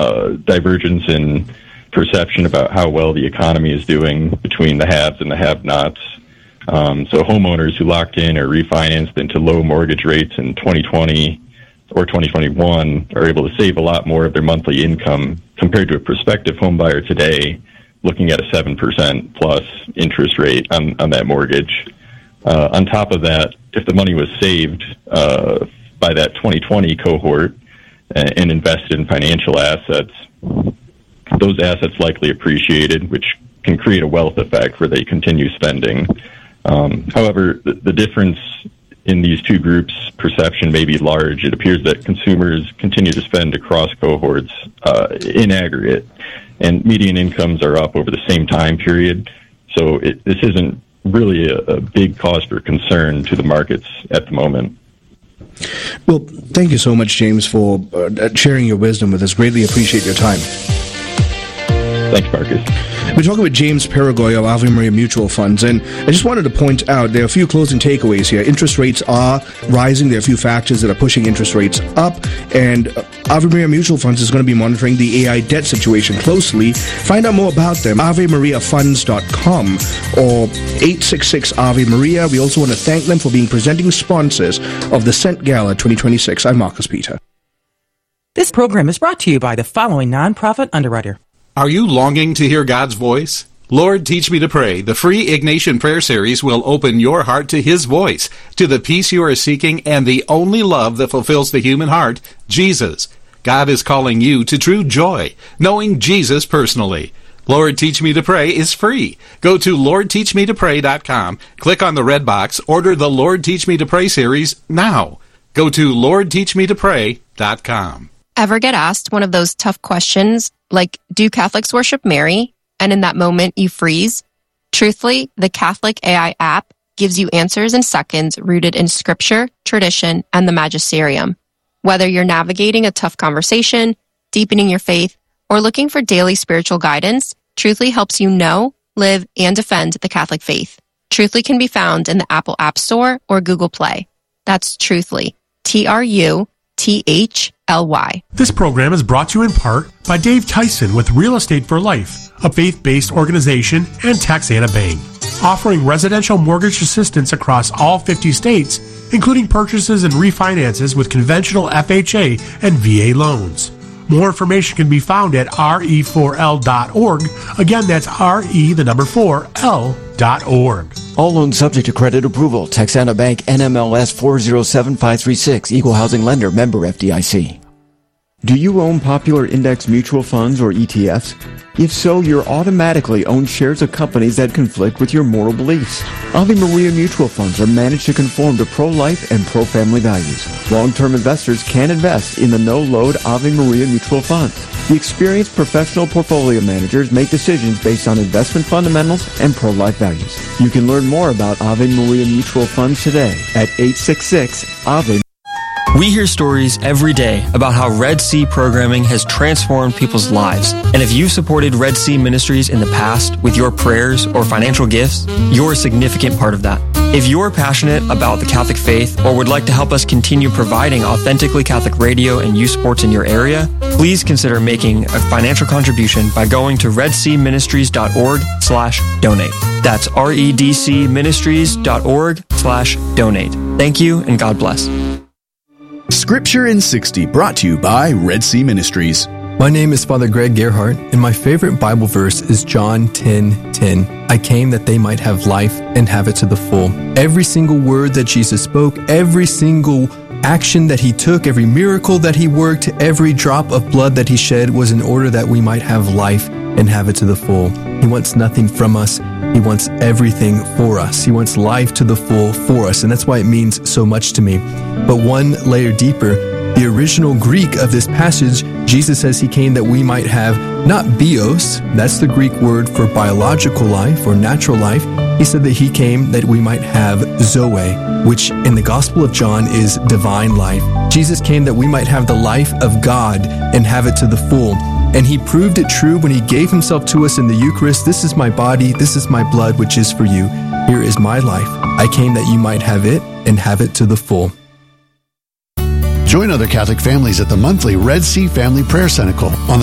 divergence in perception about how well the economy is doing between the haves and the have-nots. So homeowners who locked in or refinanced into low mortgage rates in 2020 or 2021 are able to save a lot more of their monthly income compared to a prospective home buyer today looking at a 7% plus interest rate on that mortgage. On top of that, if the money was saved by that 2020 cohort and invested in financial assets, those assets likely appreciated, which can create a wealth effect where they continue spending. However, the difference in these two groups' perception may be large. It appears that consumers continue to spend across cohorts in aggregate, and median incomes are up over the same time period. So this isn't really a big cause for concern to the markets at the moment. Well, thank you so much, James, for sharing your wisdom with us. Greatly appreciate your time. Thanks, Marcus. We're talking with James Paragoy of Ave Maria Mutual Funds, and I just wanted to point out there are a few closing takeaways here. Interest rates are rising. There are a few factors that are pushing interest rates up, and Ave Maria Mutual Funds is going to be monitoring the AI debt situation closely. Find out more about them, AveMariaFunds.com or 866 Ave Maria. We also want to thank them for being presenting sponsors of the Cent Gala 2026. I'm Marcus Peter. This program is brought to you by the following nonprofit underwriter. Are you longing to hear God's voice? Lord, Teach Me to Pray, the free Ignatian prayer series will open your heart to His voice, to the peace you are seeking, and the only love that fulfills the human heart, Jesus. God is calling you to true joy, knowing Jesus personally. Lord, Teach Me to Pray is free. Go to LordTeachMeToPray.com, click on the red box, order the Lord, Teach Me to Pray series now. Go to LordTeachMeToPray.com. Ever get asked one of those tough questions, like, do Catholics worship Mary? And in that moment, you freeze? Truthfully, the Catholic AI app gives you answers in seconds rooted in scripture, tradition, and the magisterium. Whether you're navigating a tough conversation, deepening your faith, or looking for daily spiritual guidance, Truthfully helps you know, live, and defend the Catholic faith. Truthfully can be found in the Apple App Store or Google Play. That's Truthfully. TRUTHLY. This program is brought to you in part by Dave Tyson with Real Estate for Life, a faith-based organization, and Texana Bank, offering residential mortgage assistance across all 50 states, including purchases and refinances with conventional FHA and VA loans. More information can be found at re4l.org. Again, that's re4l.org. All loans subject to credit approval. Texana Bank, NMLS 407536. Equal housing lender. Member FDIC. Do you own popular index mutual funds or ETFs? If so, you're automatically own shares of companies that conflict with your moral beliefs. Ave Maria Mutual Funds are managed to conform to pro-life and pro-family values. Long-term investors can invest in the no-load Ave Maria Mutual Funds. The experienced professional portfolio managers make decisions based on investment fundamentals and pro-life values. You can learn more about Ave Maria Mutual Funds today at 866-AVE. We hear stories every day about how Red Sea programming has transformed people's lives. And if you've supported Red Sea Ministries in the past with your prayers or financial gifts, you're a significant part of that. If you're passionate about the Catholic faith or would like to help us continue providing authentically Catholic radio and youth sports in your area, please consider making a financial contribution by going to redseaministries.org/donate. That's redcministries.org/donate. Thank you and God bless. Scripture in 60, brought to you by Red Sea Ministries. My name is Father Greg Gerhardt, and my favorite Bible verse is John 10:10. I came that they might have life and have it to the full. Every single word that Jesus spoke, every single action that he took, every miracle that he worked, every drop of blood that he shed was in order that we might have life and have it to the full. He wants nothing from us. He wants everything for us. He wants life to the full for us, and that's why it means so much to me. But one layer deeper, the original Greek of this passage, Jesus says he came that we might have not bios, that's the Greek word for biological life or natural life. He said that he came that we might have Zoe, which in the Gospel of John is divine life. Jesus came that we might have the life of God and have it to the full. And he proved it true when he gave himself to us in the Eucharist. This is my body, this is my blood, which is for you. Here is my life. I came that you might have it and have it to the full. Join other Catholic families at the monthly Red Sea Family Prayer Cenacle on